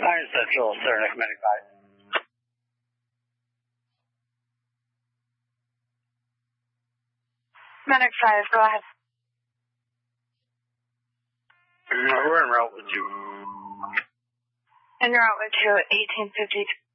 Iron Central, Saranac Medic 5. Medic 5, go ahead. We're en route with you. And you're out with 2, 1852.